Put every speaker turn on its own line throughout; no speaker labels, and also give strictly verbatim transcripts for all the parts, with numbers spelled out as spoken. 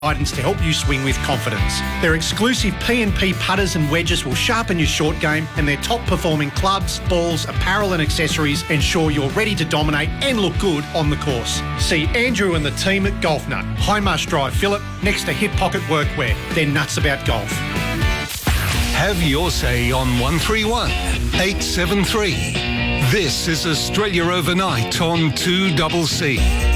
guidance to help you swing with confidence. Their exclusive P and P putters and wedges will sharpen your short game, and their top performing clubs, balls, apparel and accessories ensure you're ready to dominate and look good on the course. See Andrew and the team at Golf Nut, High Marsh Drive, Phillip, next to Hip Pocket Workwear. They're nuts about golf.
Have your say on one three one eight seven three. This is Australia Overnight on two C C.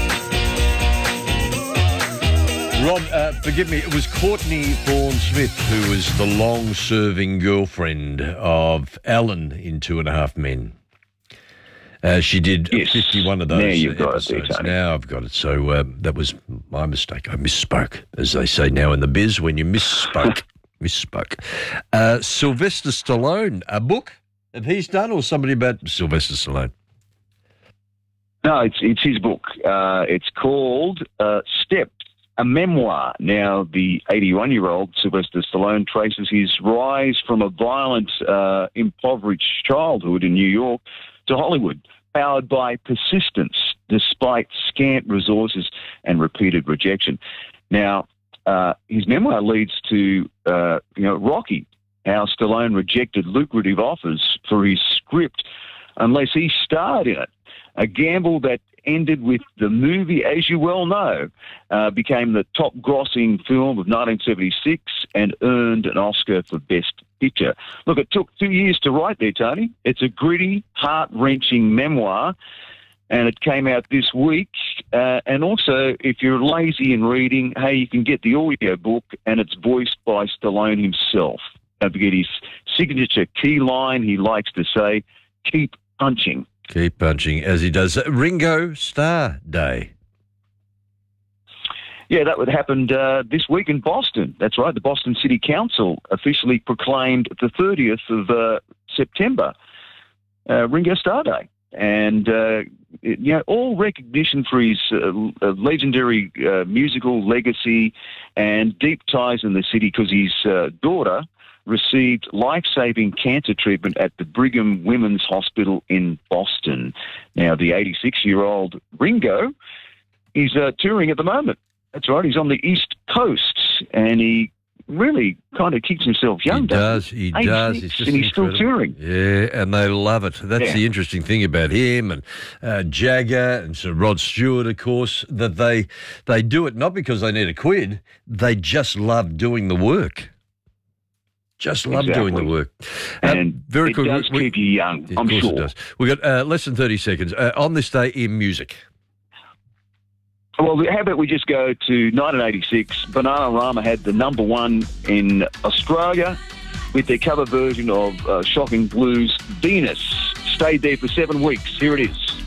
Rob, uh, forgive me, it was Courtney Thorne-Smith who was the long-serving girlfriend of Alan in Two and a Half Men. Uh, she did
yes.
fifty-one of those
now you've
episodes.
Got it there, Tony.
Now I've got it. So uh, that was my mistake. I misspoke, as they say now in the biz, when you misspoke. misspoke. Uh, Sylvester Stallone, a book that he's done, or somebody about Sylvester Stallone?
No, it's it's his book. Uh, it's called uh, Steps, a memoir. Now, the eighty-one-year-old Sylvester Stallone traces his rise from a violent, uh, impoverished childhood in New York to Hollywood, powered by persistence despite scant resources and repeated rejection. Now, uh, his memoir leads to, uh, you know, Rocky, how Stallone rejected lucrative offers for his script unless he starred in it. A gamble that ended with the movie, as you well know, uh, became the top-grossing film of nineteen seventy-six and earned an Oscar for Best Picture. Look, it took two years to write there, Tony. It's a gritty, heart-wrenching memoir, and it came out this week. Uh, and also, if you're lazy in reading, hey, you can get the audio book, and it's voiced by Stallone himself. Don't forget his signature key line he likes to say, keep punching.
Keep punching, as he does. Ringo Starr Day.
Yeah, that would happen uh, this week in Boston. That's right. The Boston City Council officially proclaimed the thirtieth of uh, September uh, Ringo Starr Day. And, uh, it, you know, all recognition for his uh, legendary uh, musical legacy and deep ties in the city, because his uh, daughter received life-saving cancer treatment at the Brigham Women's Hospital in Boston. Now, the eighty-six-year-old Ringo is uh, touring at the moment. That's right, he's on the East Coast, and he really kind of keeps himself young.
He does, he does. He's just
and he's still touring.
Yeah, and they love it. That's
yeah.
the interesting thing about him and uh, Jagger and Sir Rod Stewart, of course, that they they do it not because they need a quid, they just love doing the work. Just love
exactly.
doing the work.
And
uh, very
it
quick,
does
we,
keep you young,
of
I'm
course
sure.
It does. We've got uh, less than thirty seconds. Uh, on this day in music.
Well, how about we just go to nineteen eighty-six. Bananarama had the number one in Australia with their cover version of uh, Shocking Blues, Venus. Stayed there for seven weeks. Here it is.